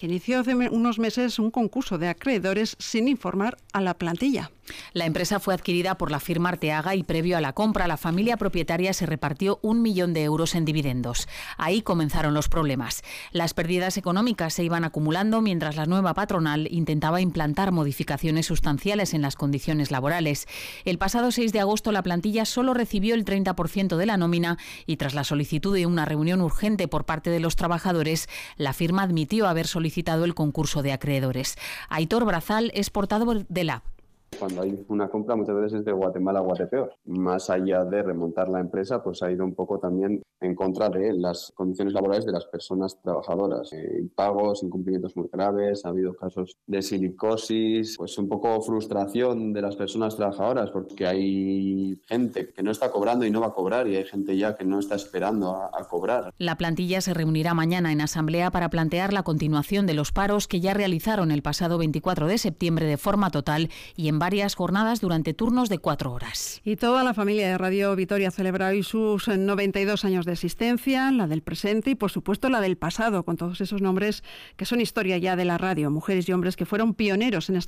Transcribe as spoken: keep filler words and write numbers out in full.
que inició hace unos meses un concurso de acreedores sin informar a la plantilla. La empresa fue adquirida por la firma Arteaga y previo a la compra la familia propietaria se repartió un millón de euros en dividendos. Ahí comenzaron los problemas. Las pérdidas económicas se iban acumulando mientras la nueva patronal intentaba implantar modificaciones sustanciales en las condiciones laborales. El pasado seis de agosto la plantilla solo recibió el treinta por ciento de la nómina y tras la solicitud de una reunión urgente por parte de los trabajadores, la firma admitió haber solicitado el concurso de acreedores. Aitor Brazal es portavoz de la Cuando hay una compra muchas veces es de Guatemala a Guatepeor. Más allá de remontar la empresa, pues ha ido un poco también en contra de las condiciones laborales de las personas trabajadoras. Eh, impagos, incumplimientos muy graves, ha habido casos de silicosis, pues un poco frustración de las personas trabajadoras porque hay gente que no está cobrando y no va a cobrar y hay gente ya que no está esperando a, a cobrar. La plantilla se reunirá mañana en asamblea para plantear la continuación de los paros que ya realizaron el pasado veinticuatro de septiembre de forma total y en varias jornadas durante turnos de cuatro horas. Y toda la familia de Radio Vitoria celebra hoy sus noventa y dos años de existencia, la del presente y por supuesto la del pasado, con todos esos nombres que son historia ya de la radio, mujeres y hombres que fueron pioneros en esta